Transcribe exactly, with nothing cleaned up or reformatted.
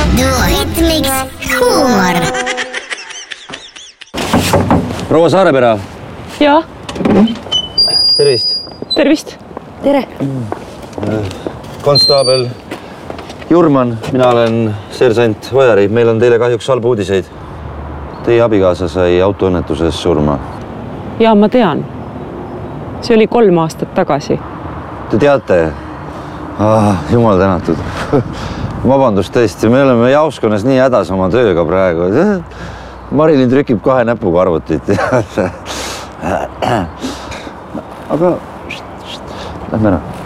Duoritmiks huumor. Proua Saarepera. Jaa. Tervist. Tervist. Tere. Konstaabel Jurman, mina olen sersant Ojari. Meil on teile kahjuks halb uudiseid. Teie abikaasa sai autoõnnetuses surma. Jaa, ma tean. See oli kolm aastat tagasi. Te teate? Ah, jumal tänatud. Vabandust tõesti, me oleme jaoskonnas nii hädas oma tööga praegu. Marilyn trükib kahe näpuga arvutit. Aga lähme ära.